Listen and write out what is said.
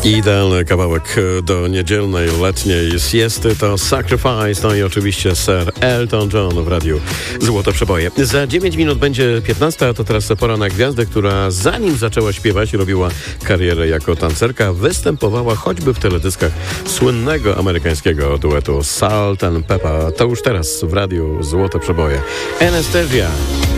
Idealny kawałek do niedzielnej, letniej siesty to Sacrifice, no i oczywiście Sir Elton John w radiu Złote Przeboje. Za 9 minut będzie 15, a to teraz pora na gwiazdę, która zanim zaczęła śpiewać, robiła karierę jako tancerka, występowała choćby w teledyskach słynnego amerykańskiego duetu Salt and Pepper. To już teraz w radiu Złote Przeboje. Anastasia.